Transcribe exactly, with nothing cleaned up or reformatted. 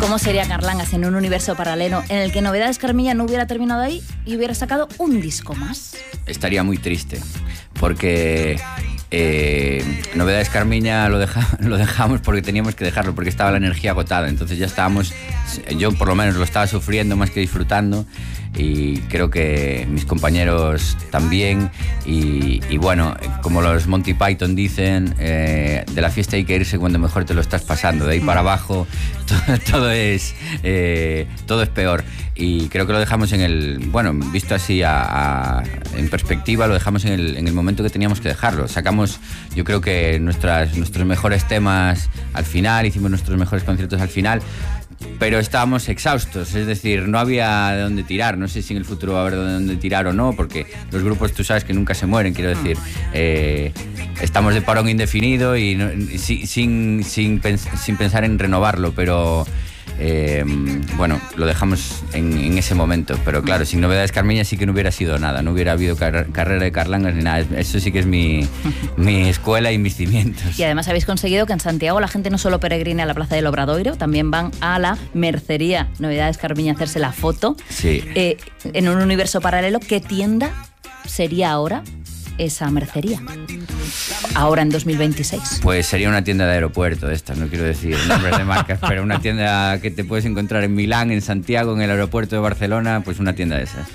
¿Cómo sería Carlangas en un universo paralelo en el que Novedades Carmiña no hubiera terminado ahí y hubiera sacado un disco más? Estaría muy triste, porque eh, Novedades Carmiña lo, deja, lo dejamos porque teníamos que dejarlo, porque estaba la energía agotada. Entonces ya estábamos, yo por lo menos lo estaba sufriendo más que disfrutando, y creo que mis compañeros también. Y, y bueno, como los Monty Python dicen, eh, de la fiesta hay que irse cuando mejor te lo estás pasando. De ahí para abajo todo, todo es eh, todo es peor. Y creo que lo dejamos en el, bueno, visto así a, a, en perspectiva, lo dejamos en el, en el momento que teníamos que dejarlo. Sacamos, yo creo que nuestras, nuestros mejores temas al final, hicimos nuestros mejores conciertos al final, pero estábamos exhaustos, es decir, no había de dónde tirar. No sé si en el futuro va a haber de dónde tirar o no, porque los grupos, tú sabes que nunca se mueren, quiero decir, eh, estamos de parón indefinido y, no, y sin, sin, pens- sin pensar en renovarlo, pero eh, bueno, lo dejamos en, en ese momento. Pero claro, sin Novedades Carmiña sí que no hubiera sido nada, no hubiera habido car- carrera de Carlangas ni nada. Eso sí que es mi, mi escuela y mis cimientos. Y además habéis conseguido que en Santiago la gente no solo peregrine a la Plaza del Obradoiro, también van a la mercería Novedades Carmiña a hacerse la foto. Sí. Eh, en un universo paralelo, ¿qué tienda sería ahora esa mercería? Ahora en dos mil veintiséis. Pues sería una tienda de aeropuerto, esta, no quiero decir nombres de marcas, pero una tienda que te puedes encontrar en Milán, en Santiago, en el aeropuerto de Barcelona, pues una tienda de esas.